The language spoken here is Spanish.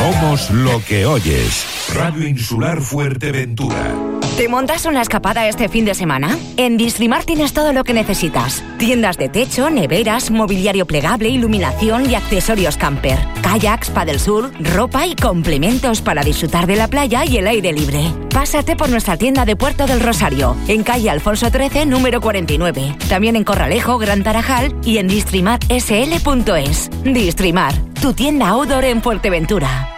Somos lo que oyes. Radio Insular Fuerteventura. ¿Te montas una escapada este fin de semana? En Distrimar tienes todo lo que necesitas. Tiendas de techo, neveras, mobiliario plegable, iluminación y accesorios camper. Kayaks, paddlesurf, ropa y complementos para disfrutar de la playa y el aire libre. Pásate por nuestra tienda de Puerto del Rosario, en calle Alfonso XIII, número 49. También en Corralejo, Gran Tarajal y en distrimarsl.es. Distrimar, tu tienda outdoor en Fuerteventura.